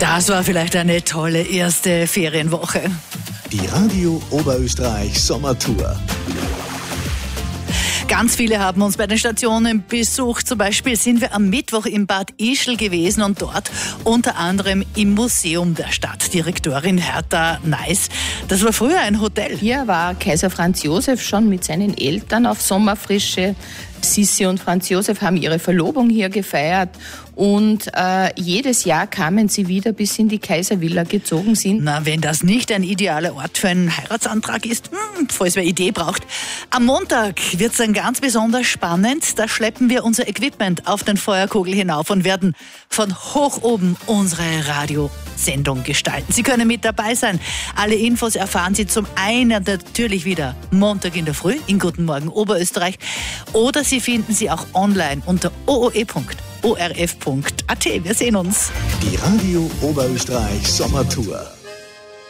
Das war vielleicht eine tolle erste Ferienwoche. Die Radio Oberösterreich Sommertour. Ganz viele haben uns bei den Stationen besucht. Zum Beispiel sind wir am Mittwoch in Bad Ischl gewesen und dort unter anderem im Museum der Stadt. Direktorin Hertha Neiß. Das war früher ein Hotel. Hier war Kaiser Franz Josef schon mit seinen Eltern auf Sommerfrische. Sissi und Franz Josef haben ihre Verlobung hier gefeiert und jedes Jahr kamen sie wieder, bis sie in die Kaiservilla gezogen sind. Na, wenn das nicht ein idealer Ort für einen Heiratsantrag ist, falls wer Idee braucht. Am Montag wird es dann ganz besonders spannend. Da schleppen wir unser Equipment auf den Feuerkogel hinauf und werden von hoch oben unsere Radiosendung gestalten. Sie können mit dabei sein. Alle Infos erfahren Sie zum einen natürlich wieder Montag in der Früh in Guten Morgen Oberösterreich oder Sie finden sie auch online unter ooe.orf.at. Wir sehen uns. Die Radio Oberösterreich Sommertour.